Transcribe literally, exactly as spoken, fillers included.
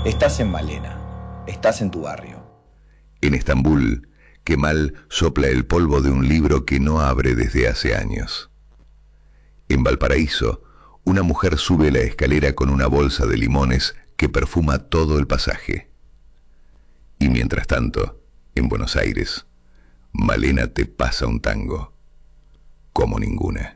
Estás en Malena, estás en tu barrio. En Estambul, Kemal sopla el polvo de un libro que no abre desde hace años. En Valparaíso, una mujer sube la escalera con una bolsa de limones que perfuma todo el pasaje. Y mientras tanto, en Buenos Aires, Malena te pasa un tango como ninguna.